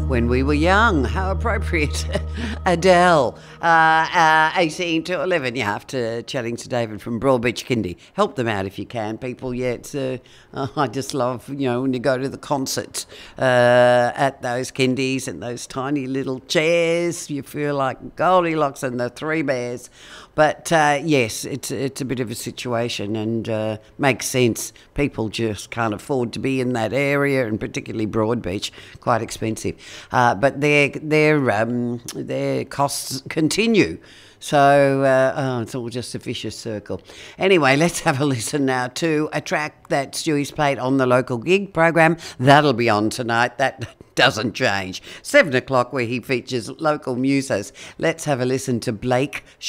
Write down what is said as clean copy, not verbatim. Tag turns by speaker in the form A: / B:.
A: When we were young, how appropriate. Adele, 18 to 11. You have to, chatting to David from Broadbeach Kindy. Help them out if you can, people. Yeah, it's, I just love, when you go to the concerts at those kindies and those tiny little chairs, you feel like Goldilocks and the Three Bears. But yes, it's a bit of a situation and makes sense. People just can't afford to be in that area, and particularly Broadbeach, quite expensive. But their costs continue. So it's all just a vicious circle. Anyway, let's have a listen now to a track that Stewie's played on the local gig program. That'll be on tonight. That doesn't change. 7 o'clock, where he features local musos. Let's have a listen to Blake